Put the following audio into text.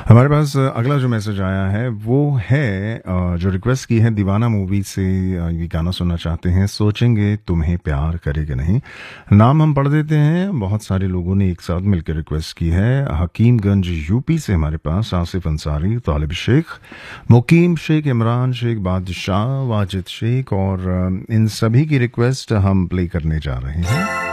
हमारे पास अगला जो मैसेज आया है वो है जो रिक्वेस्ट की है दीवाना मूवी से। ये गाना सुनना चाहते हैं, सोचेंगे तुम्हें प्यार करेगा नहीं। नाम हम पढ़ देते हैं, बहुत सारे लोगों ने एक साथ मिलकर रिक्वेस्ट की है। हकीमगंज यूपी से हमारे पास आसिफ अंसारी, तालिब शेख, मुकीम शेख, इमरान शेख, बादशाह, वाजिद शेख और इन सभी की रिक्वेस्ट हम प्ले करने जा रहे हैं।